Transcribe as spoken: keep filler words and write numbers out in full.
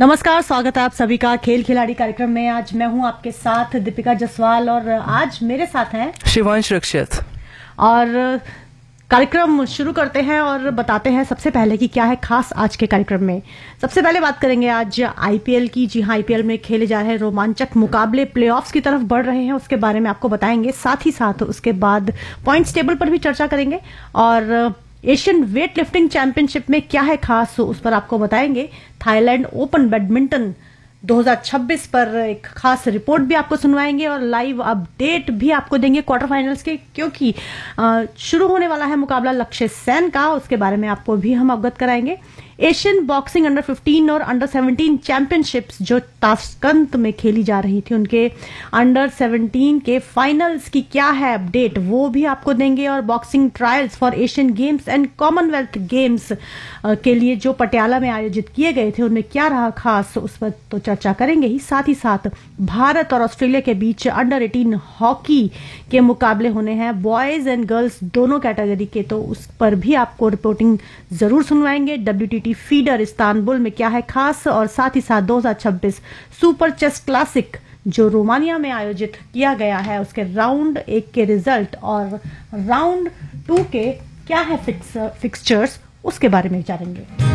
नमस्कार, स्वागत है आप सभी का खेल खिलाड़ी कार्यक्रम में। आज मैं हूं आपके साथ दीपिका जसवाल और आज मेरे साथ हैं शिवांश रक्षित। और कार्यक्रम शुरू करते हैं और बताते हैं सबसे पहले कि क्या है खास आज के कार्यक्रम में। सबसे पहले बात करेंगे आज आईपीएल की। जी हाँ, आईपीएल में खेले जा रहे रोमांचक मुकाबले प्लेऑफ्स की तरफ बढ़ रहे हैं, उसके बारे में आपको बताएंगे। साथ ही साथ उसके बाद पॉइंट्स टेबल पर भी चर्चा करेंगे और एशियन वेट लिफ्टिंग चैंपियनशिप में क्या है खास उस पर आपको बताएंगे। थाईलैंड ओपन बैडमिंटन दो हज़ार छब्बीस पर एक खास रिपोर्ट भी आपको सुनवाएंगे और लाइव अपडेट भी आपको देंगे क्वार्टर फाइनल्स के, क्योंकि शुरू होने वाला है मुकाबला लक्ष्य सेन का, उसके बारे में आपको भी हम अवगत कराएंगे। एशियन बॉक्सिंग अंडर पंद्रह और अंडर सत्रह चैंपियनशिप्स जो ताशकंद में खेली जा रही थी, उनके अंडर सत्रह के फाइनल्स की क्या है अपडेट, वो भी आपको देंगे। और boxing trials for Asian games and Commonwealth games के लिए जो पटियाला में आयोजित किए गए थे, उनमें क्या रहा खास, उस पर तो चर्चा करेंगे ही। साथ ही साथ भारत और ऑस्ट्रेलिया के बीच अंडर अठारह हॉकी के मुकाबले होने हैं, बॉयज एंड गर्ल्स दोनों कैटेगरी के, तो उस पर भी आपको रिपोर्टिंग जरूर सुनवाएंगे। डब्ल्यूटीटी फीडर इस्तांबुल में क्या है खास, और साथ ही साथ दो हज़ार छब्बीस सुपर चेस क्लासिक जो रोमानिया में आयोजित किया गया है, उसके राउंड एक के रिजल्ट और राउंड टू के क्या है फिक्स फिक्सचर्स, उसके बारे में जानेंगे।